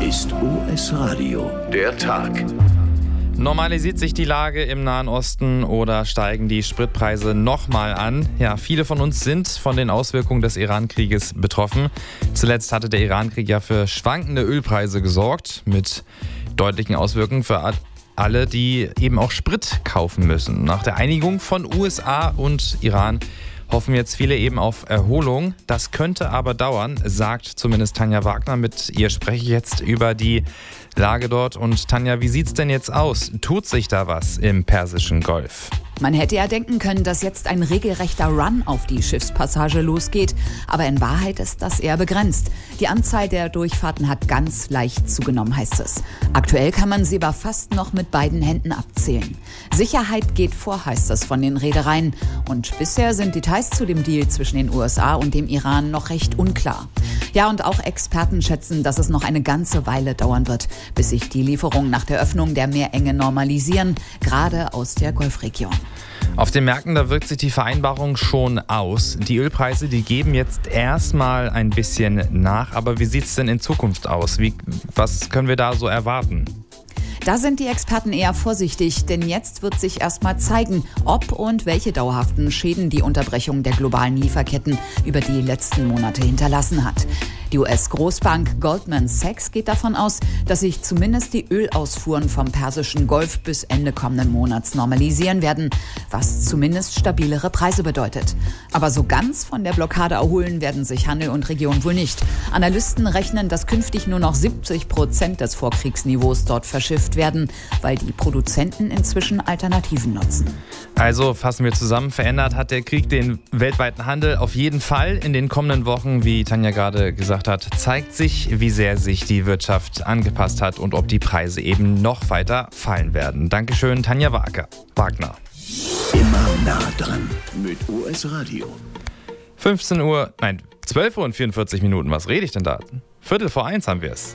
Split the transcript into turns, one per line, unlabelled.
ist US Radio, der Tag.
Normalisiert sich die Lage im Nahen Osten oder steigen die Spritpreise nochmal an? Ja, viele von uns sind von den Auswirkungen des Iran-Krieges betroffen. Zuletzt hatte der Iran-Krieg ja für schwankende Ölpreise gesorgt, mit deutlichen Auswirkungen für alle, die eben auch Sprit kaufen müssen. Nach der Einigung von USA und Iran hoffen jetzt viele eben auf Erholung. Das könnte aber dauern, sagt zumindest Tanja Wagner. Mit ihr spreche ich jetzt über die Lage dort. Und Tanja, wie sieht's denn jetzt aus? Tut sich da was im Persischen Golf?
Man hätte ja denken können, dass jetzt ein regelrechter Run auf die Schiffspassage losgeht. Aber in Wahrheit ist das eher begrenzt. Die Anzahl der Durchfahrten hat ganz leicht zugenommen, heißt es. Aktuell kann man sie aber fast noch mit beiden Händen abzählen. Sicherheit geht vor, heißt es von den Reedereien. Und bisher sind Details zu dem Deal zwischen den USA und dem Iran noch recht unklar. Ja, und auch Experten schätzen, dass es noch eine ganze Weile dauern wird, bis sich die Lieferungen nach der Öffnung der Meerenge normalisieren, gerade aus der Golfregion.
Auf den Märkten, da wirkt sich die Vereinbarung schon aus. Die Ölpreise, die geben jetzt erstmal ein bisschen nach. Aber wie sieht es denn in Zukunft aus? Was können wir da so erwarten?
Da sind die Experten eher vorsichtig, denn jetzt wird sich erstmal zeigen, ob und welche dauerhaften Schäden die Unterbrechung der globalen Lieferketten über die letzten Monate hinterlassen hat. Die US-Großbank Goldman Sachs geht davon aus, dass sich zumindest die Ölausfuhren vom Persischen Golf bis Ende kommenden Monats normalisieren werden, was zumindest stabilere Preise bedeutet. Aber so ganz von der Blockade erholen werden sich Handel und Region wohl nicht. Analysten rechnen, dass künftig nur noch 70% des Vorkriegsniveaus dort verschifft werden, weil die Produzenten inzwischen Alternativen nutzen.
Also fassen wir zusammen, verändert hat der Krieg den weltweiten Handel auf jeden Fall. In den kommenden Wochen, wie Tanja gerade gesagt hat, zeigt sich, wie sehr sich die Wirtschaft angepasst hat und ob die Preise eben noch weiter fallen werden. Dankeschön, Tanja Wagner.
Immer nah dran mit US Radio.
12 Uhr und 44 Minuten. Was rede ich denn da? 1:15 haben wir es.